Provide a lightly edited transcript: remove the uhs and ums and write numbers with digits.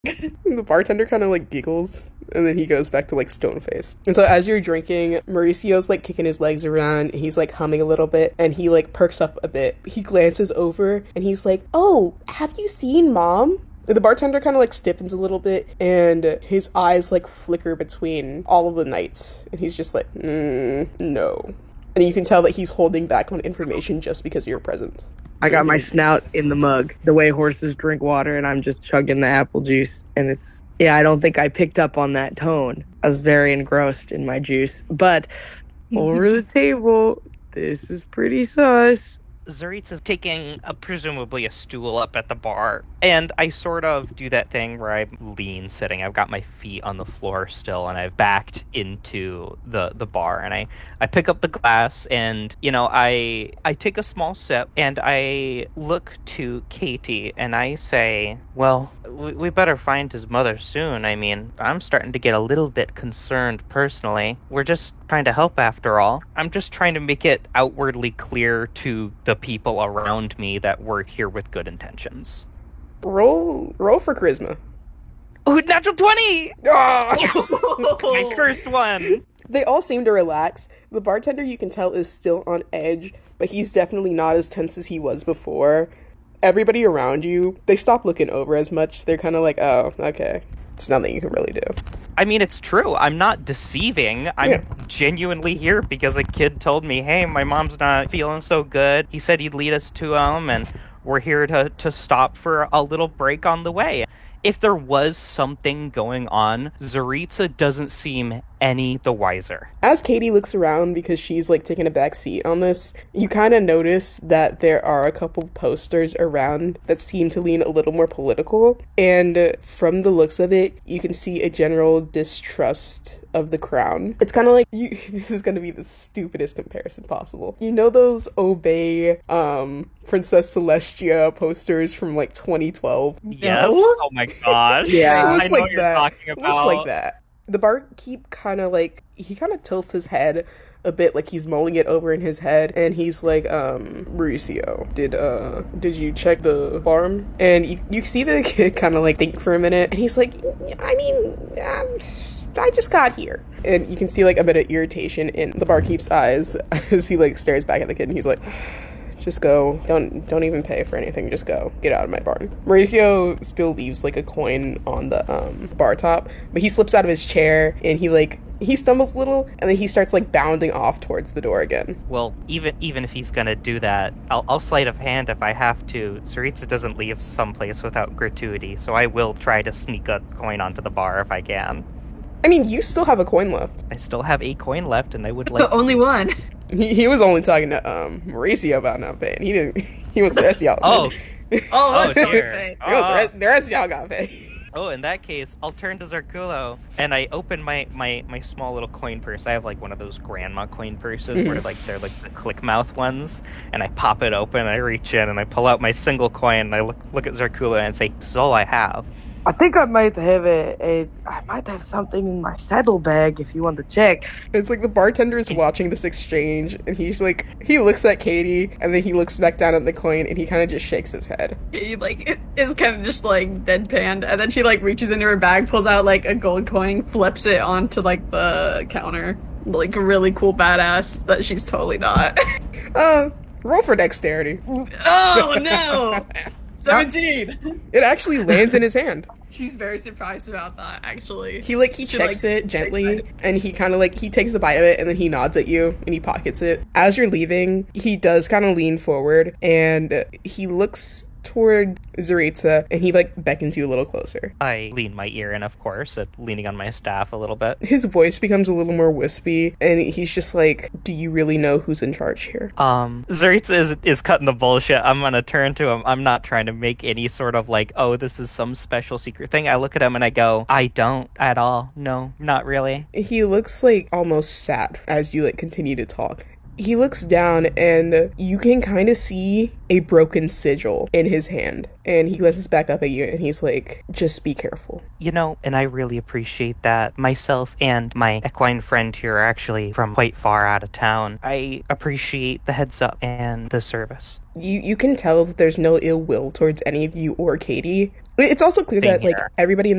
The bartender kind of like giggles and then he goes back to like stone face. And so as you're drinking, Mauricio's like kicking his legs around, he's like humming a little bit and he like perks up a bit. He glances over and he's like, "Oh, have you seen Mom?" The bartender kind of like stiffens a little bit and his eyes like flicker between all of the knights and he's just like, no. And you can tell that he's holding back on information just because of your presence. I got my snout in the mug, the way horses drink water, and I'm just chugging the apple juice. And I don't think I picked up on that tone. I was very engrossed in my juice. But over the table, this is pretty sus. Zarit's is taking presumably a stool up at the bar, and I sort of do that thing where I lean sitting. I've got my feet on the floor still, and I've backed into the bar, and I pick up the glass, and, I take a small sip, and I look to Katie, and I say, well, we better find his mother soon. I mean, I'm starting to get a little bit concerned personally. We're just trying to help after all. I'm just trying to make it outwardly clear to the people around me that we're here with good intentions. Roll for charisma. Oh, natural 20! Oh! My first one! They all seem to relax. The bartender, you can tell, is still on edge, but he's definitely not as tense as he was before. Everybody around you, they stop looking over as much. They're kind of like, oh, okay. It's nothing you can really do. I mean, it's true. I'm not deceiving. I'm genuinely here because a kid told me, hey, my mom's not feeling so good. He said he'd lead us to him, and we're here to stop for a little break on the way. If there was something going on, Zaritza doesn't seem any the wiser. As Katie looks around, because she's like taking a back seat on this, you kind of notice that there are a couple posters around that seem to lean a little more political, and from the looks of it, you can see a general distrust of the crown. It's kind of like, this is going to be the stupidest comparison possible. You know those Obey Princess Celestia posters from like 2012? Yes. Oh my gosh. Yeah, it looks I know like what you're that. talking about. It looks like that. The barkeep kind of like, he kind of tilts his head a bit, like he's mulling it over in his head, and he's like, Mauricio, did you check the farm? And you see the kid kind of like think for a minute, and he's like, I mean, I just got here. And you can see like a bit of irritation in the barkeep's eyes as he like stares back at the kid, and he's like, just go. Don't even pay for anything. Just go. Get out of my barn. Mauricio still leaves like a coin on the bar top, but he slips out of his chair and he stumbles a little, and then he starts like bounding off towards the door again. Well, even if he's gonna do that, I'll sleight of hand if I have to. Zaritza doesn't leave someplace without gratuity, so I will try to sneak a coin onto the bar if I can. I mean, you still have a coin left. I still have a coin left, and I would like only one. He was only talking to Mauricio about not paying. He didn't. He was the rest of y'all. Oh dear. The rest of y'all got paid. Oh, in that case, I'll turn to Zarkulo, and I open my small little coin purse. I have like one of those grandma coin purses where like they're like the click mouth ones, and I pop it open, and I reach in, and I pull out my single coin, and I look at Zarkulo and say, "This is all I have." I think I might have I might have something in my saddlebag if you want to check. It's like the bartender is watching this exchange, and he looks at Katie, and then he looks back down at the coin, and he kind of just shakes his head. He like is kind of just like deadpanned, and then she like reaches into her bag, pulls out like a gold coin, flips it onto like the counter, like really cool badass that she's totally not. Roll for dexterity. Oh no! 17! It actually lands in his hand. She's very surprised about that, actually. He checks it gently, and he kind of like, he takes a bite of it, and then he nods at you, and he pockets it. As you're leaving, he does kind of lean forward, and he looks toward Zaritza, and he like beckons you a little closer. I lean my ear in, of course, leaning on my staff a little bit. His voice becomes a little more wispy, and he's just like, do you really know who's in charge here? Zaritza is cutting the bullshit. I'm gonna turn to him. I'm not trying to make any sort of like, oh, this is some special secret thing. I look at him and I go, I don't at all. No, not really. He looks like almost sad as you like continue to talk. He looks down, and you can kind of see a broken sigil in his hand, and he glances back up at you, and he's like, just be careful. And I really appreciate that. Myself and my equine friend here are actually from quite far out of town. I appreciate the heads up and the service. You can tell that there's no ill will towards any of you or Katie. It's also clear that like everybody in